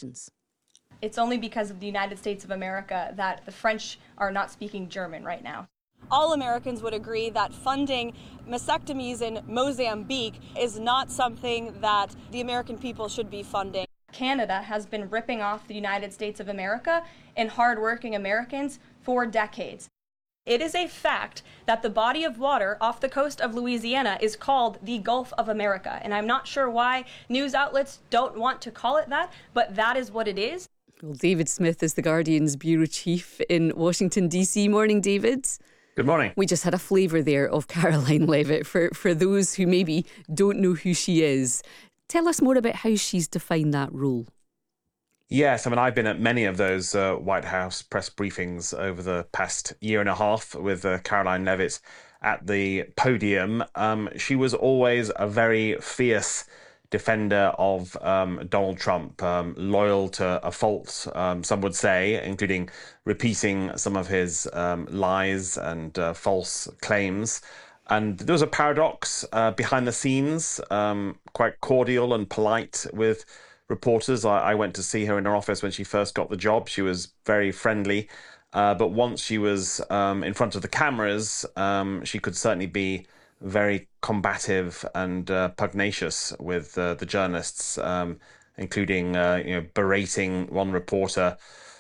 elections. It's only because of the United States of America that the French are not speaking German right now. All Americans would agree that funding mastectomies in Mozambique is not something that the American people should be funding. Canada has been ripping off the United States of America and hardworking Americans for decades. It is a fact that the body of water off the coast of Louisiana is called the Gulf of America, and I'm not sure why news outlets don't want to call it that, but that is what it is. Well, David Smith is The Guardian's bureau chief in Washington, D.C. Morning, David. Good morning. We just had a flavour there of Caroline Leavitt for those who maybe don't know who she is. Tell us more about how she's defined that role. Yes, I mean, I've been at many of those White House press briefings over the past year and a half with Caroline Leavitt at the podium. She was always a very fierce defender of Donald Trump, loyal to a fault, some would say, including repeating some of his lies and false claims. And there was a paradox behind the scenes, quite cordial and polite with reporters. I went to see her in her office when she first got the job. She was very friendly. But once she was in front of the cameras, she could certainly be very combative and pugnacious with the journalists, including berating one reporter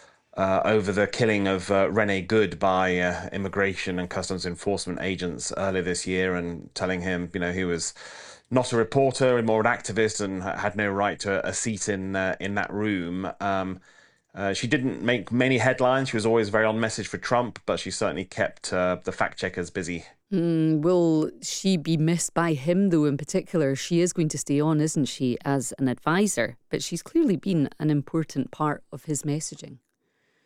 over the killing of Rene Good by immigration and customs enforcement agents earlier this year, and telling him, he was not a reporter and more an activist and had no right to a seat in that room. She didn't make many headlines. She was always very on message for Trump, but she certainly kept the fact checkers busy. Will she be missed by him, though, in particular? She is going to stay on, isn't she, as an advisor? But she's clearly been an important part of his messaging.